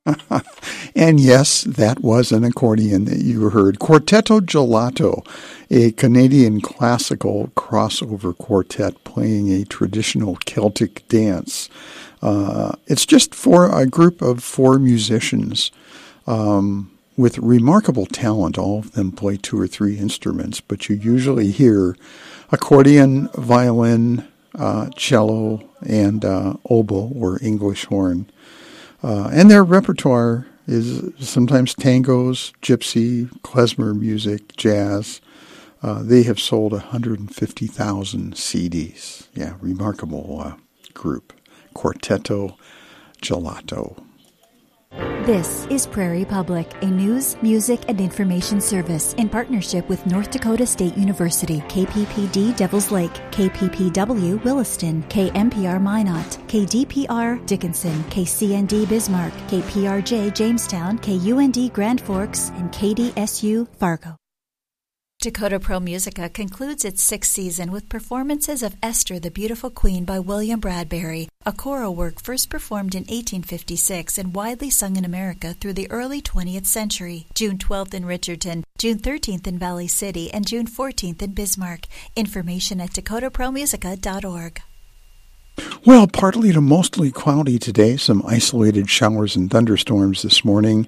And yes, that was an accordion that you heard. Quartetto Gelato, a Canadian classical crossover quartet playing a traditional Celtic dance. It's just for a group of 4 musicians with remarkable talent. All of them play 2 or 3 instruments, but you usually hear accordion, violin, cello, and oboe or English horn. And their repertoire is sometimes tangos, gypsy, klezmer music, jazz. They have sold 150,000 CDs. Yeah, remarkable group. Quartetto Gelato. This is Prairie Public, a news, music, and information service in partnership with North Dakota State University, KPPD Devils Lake, KPPW Williston, KMPR Minot, KDPR Dickinson, KCND Bismarck, KPRJ Jamestown, KUND Grand Forks, and KDSU Fargo. Dakota Pro Musica concludes its 6th season with performances of Esther the Beautiful Queen by William Bradbury, a choral work first performed in 1856 and widely sung in America through the early 20th century. June 12th in Richardson, June 13th in Valley City, and June 14th in Bismarck. Information at dakotapromusica.org. Well, partly to mostly cloudy today, some isolated showers and thunderstorms this morning.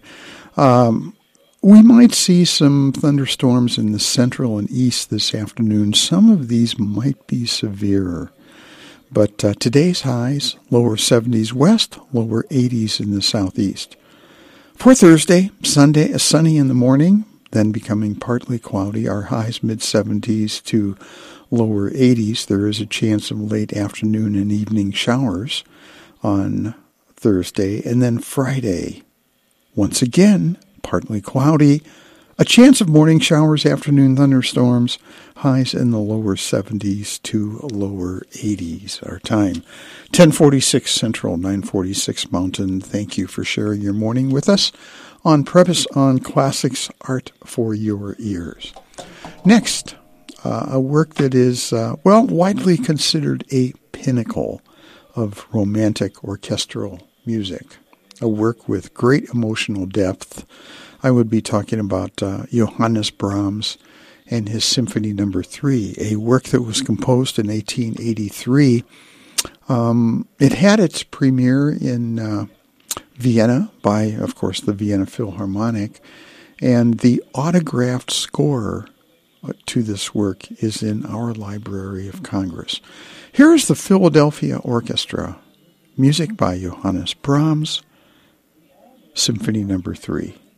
We might see some thunderstorms in the central and east this afternoon. Some of these might be severe. But today's highs, lower 70s west, lower 80s in the southeast. For Thursday, Sunday, sunny in the morning, then becoming partly cloudy. Our highs mid-70s to lower 80s. There is a chance of late afternoon and evening showers on Thursday. And then Friday, once again, partly cloudy, a chance of morning showers, afternoon thunderstorms, highs in the lower 70s to lower 80s. Our time, 10:46 Central, 9:46 Mountain. Thank you for sharing your morning with us on Preface on Classics Art for Your Ears. Next, a work that is, widely considered a pinnacle of romantic orchestral music. A work with great emotional depth. I would be talking about Johannes Brahms and his Symphony No. 3, a work that was composed in 1883. It had its premiere in Vienna by, of course, the Vienna Philharmonic, and the autographed score to this work is in our Library of Congress. Here is the Philadelphia Orchestra, music by Johannes Brahms, Symphony No. 3.